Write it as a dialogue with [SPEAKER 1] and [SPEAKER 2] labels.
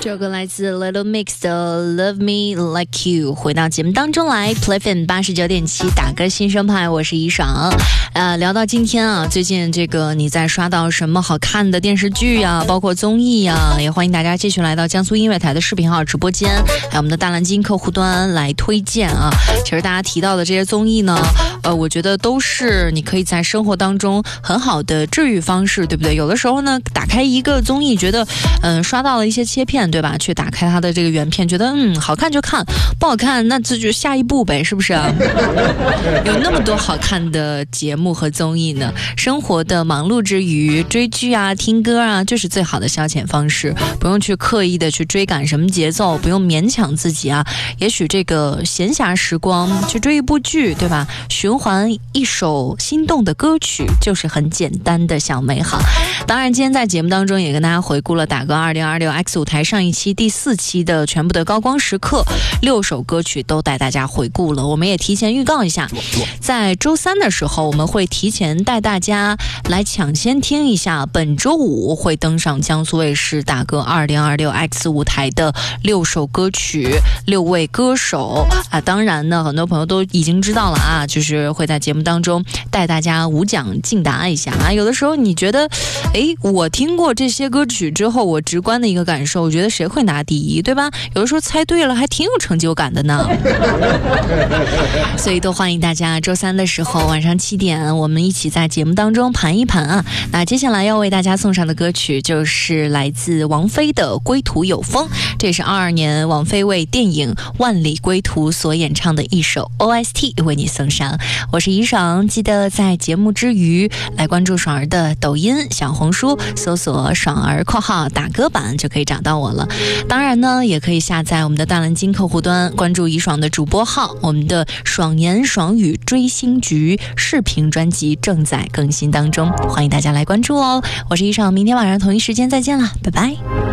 [SPEAKER 1] 这首歌来自 Little Mix 的 Love Me Like You。 回到节目当中来， Playfm 89.7 打歌新生派，我是怡爽。聊到今天啊，最近这个你在刷到什么好看的电视剧啊，包括综艺啊，也欢迎大家继续来到江苏音乐台的视频号直播间，还有我们的大蓝鲸客户端来推荐啊。其实大家提到的这些综艺呢，我觉得都是你可以在生活当中很好的治愈方式，对不对？有的时候呢，打开一个综艺，觉得刷到了一些切片，对吧？去打开它的这个原片，觉得好看就看，不好看那这就下一步呗，是不是啊？有那么多好看的节目和综艺呢，生活的忙碌之余，追剧啊、听歌啊，就是最好的消遣方式。不用去刻意的去追赶什么节奏，不用勉强自己啊。也许这个闲暇时光去追一部剧，对吧？循环一首心动的歌曲，就是很简单的小美好。当然，今天在节目当中也跟大家回顾了打歌2026 X 舞台上一期第4期的全部的高光时刻，6首歌曲都带大家回顾了。我们也提前预告一下，在周3的时候，我们会提前带大家来抢先听一下本周5会登上江苏卫视打歌2026 X 舞台的6首歌曲，6位歌手啊。当然呢，很多朋友都已经知道了啊，就是会在节目当中带大家无奖竞答一下啊。有的时候你觉得我听过这些歌曲之后，我直观的一个感受，我觉得谁会拿第一，对吧？有的时候猜对了还挺有成就感的呢。所以都欢迎大家周3的时候晚上7点，我们一起在节目当中盘一盘啊。那接下来要为大家送上的歌曲就是来自王菲的《归途有风》，这是22年王菲为电影《万里归途》所演唱的一首 OST 为你送上。我是怡爽，记得在节目之余来关注爽儿的抖音、小红书，搜索爽儿括号打歌版就可以找到我了。当然呢，也可以下载我们的大蓝鲸客户端，关注怡爽的主播号，我们的爽言爽语追星局视频专辑正在更新当中，欢迎大家来关注哦。我是怡爽，明天晚上同一时间再见了，拜拜。